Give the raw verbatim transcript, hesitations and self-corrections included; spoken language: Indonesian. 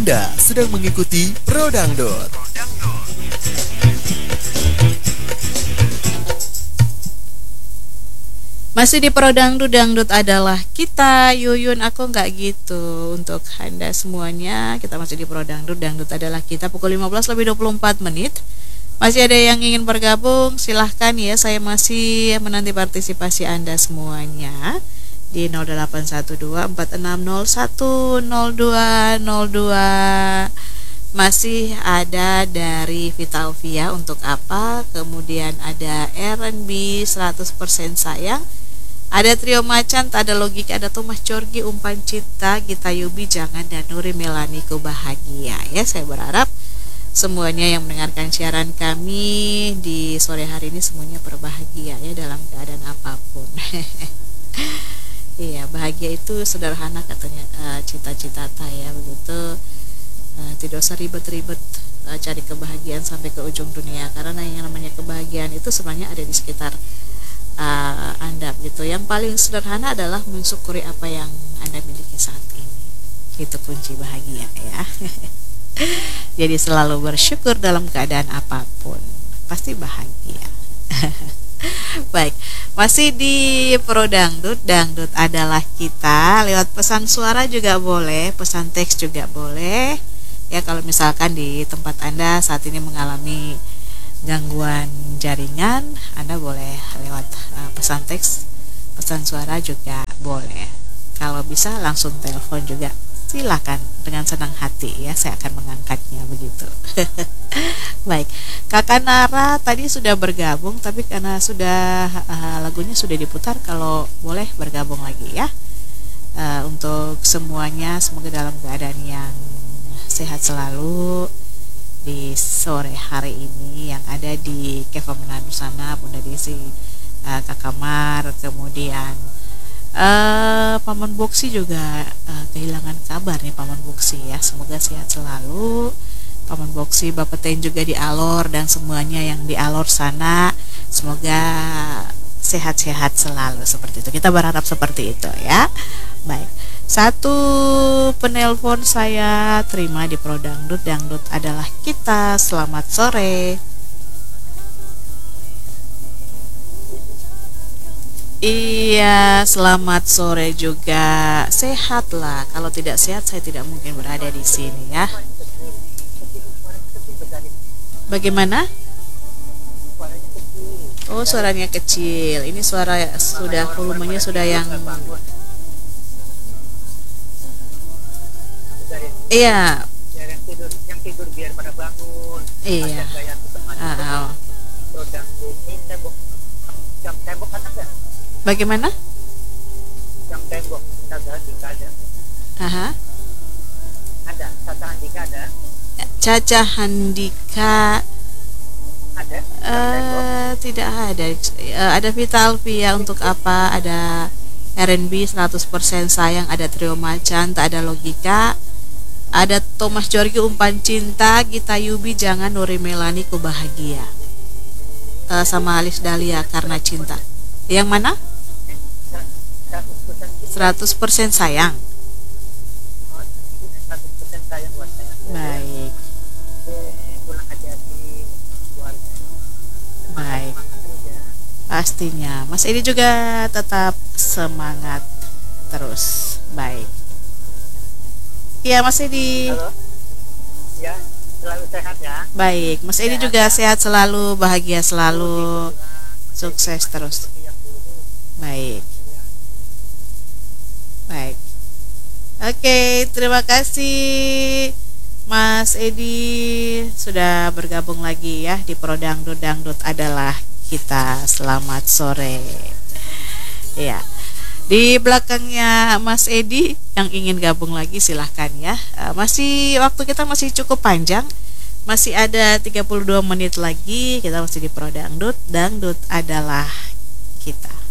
Anda sedang mengikuti Pro Dangdut. Masih di Pro Dangdut, Dangdut adalah kita. Yuyun, aku nggak gitu. Untuk Anda semuanya, kita masih di Pro Dangdut, Dangdut adalah kita. Pukul lima belas lebih dua puluh empat menit. Masih ada yang ingin bergabung, silahkan ya. Saya masih menanti partisipasi Anda semuanya di nol delapan satu dua empat enam nol satu nol dua nol dua. Masih ada dari Vitalvia untuk apa, kemudian ada R and B seratus persen sayang, ada Trio Macan, tak ada logika, ada Thomas Corgi, Umpan Cinta, Gita Yubi, Jangan, dan Nuri Melani, Ku Bahagia. Ya, saya berharap semuanya yang mendengarkan siaran kami di sore hari ini semuanya berbahagia ya dalam keadaan apapun. Iya, bahagia itu sederhana katanya uh, cita-cita saya begitu. Uh, tidak usah ribet-ribet uh, cari kebahagiaan sampai ke ujung dunia, karena yang namanya kebahagiaan itu sebenarnya ada di sekitar uh, Anda begitu. Yang paling sederhana adalah mensyukuri apa yang Anda miliki saat ini. Itu kunci bahagia ya. Jadi selalu bersyukur dalam keadaan apapun, pasti bahagia. Baik, masih di Pro Dangdut, Dangdut adalah kita. Lewat pesan suara juga boleh, pesan teks juga boleh. Ya, kalau misalkan di tempat Anda saat ini mengalami gangguan jaringan, Anda boleh lewat uh, pesan teks, pesan suara juga boleh. Kalau bisa langsung telepon juga, silakan, dengan senang hati ya, saya akan mengangkatnya begitu. Baik, Kakak Nara tadi sudah bergabung, tapi karena sudah uh, lagunya sudah diputar, kalau boleh bergabung lagi ya. Uh, untuk semuanya, semoga dalam keadaan yang sehat selalu di sore hari ini, yang ada di Keva Menado sana, Bunda Desi, uh, Kakak Mar, kemudian Uh, Paman Boksi juga uh, kehilangan kabar nih Paman Boksi ya. Semoga sehat selalu Paman Boksi, Bapak Ten juga di Alor, dan semuanya yang di Alor sana semoga sehat-sehat selalu seperti itu. Kita berharap seperti itu ya. Baik, satu penelpon saya terima di Pro Dangdut, Dangdut adalah kita. Selamat sore. Iya, selamat sore juga. Sehatlah. Kalau tidak sehat, saya tidak mungkin berada di sini ya. Bagaimana? Oh, suaranya kecil. Ini suara sudah volumenya sudah yang. Iya. Yang tidur biar pada bangun. Iya. Ah. Jam tembok kan ada? Bagaimana? Jam tembok, Caca Handika ada. Aha. Ada, Caca Handika ada. Caca Handika ada. Uh, tidak ada. Uh, ada Vitalvia untuk apa? Ada R and B seratus persen sayang, ada Trio Macan, tak ada logika. Ada Thomas Corgi, Umpan Cinta, Gita Yubi, Jangan, Nuri Melani, Ku Bahagia. Uh, sama Alis Dahlia, Karena Cinta. Yang mana? seratus persen sayang. Baik. Baik. Pastinya. Mas Edi juga tetap semangat terus. Baik. Iya, Mas Edi. Halo. Ya, selalu sehat ya. Baik, Mas Edi juga sehat selalu, bahagia selalu, sukses terus. Baik. Baik. Oke, terima kasih Mas Edi sudah bergabung lagi ya di Pro Dangdut, Dangdut adalah kita. Selamat sore. Ya. Di belakangnya Mas Edi yang ingin gabung lagi silahkan ya. Masih waktu kita masih cukup panjang. Masih ada tiga puluh dua menit lagi. Kita masih di Pro Dangdut, Dangdut adalah kita.